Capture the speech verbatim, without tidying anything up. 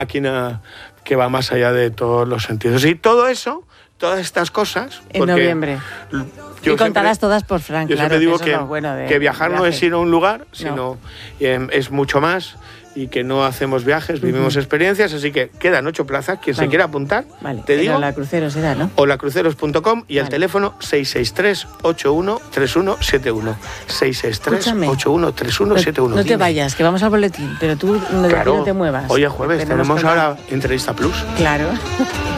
máquina que va más allá de todos los sentidos. Y todo eso, todas estas cosas... En noviembre. Yo y contarás siempre, todas por Fran, yo claro, siempre digo que, que, es lo bueno de, que viajar de no es ir a un lugar, sino no. eh, es mucho más, y que no hacemos viajes, vivimos uh-huh. experiencias, así que quedan ocho plazas, quien vale. se quiera apuntar, vale. te digo... la Cruceros será, ¿no? O la cruceros punto com y vale. el teléfono seis seis tres, ocho uno tres uno siete uno. seis seis tres, ocho uno tres uno siete uno. No, no te vayas, que vamos al boletín, pero tú no, claro. no te muevas. Hoy es jueves, tenemos, tenemos ahora Entrevista Plus. Claro.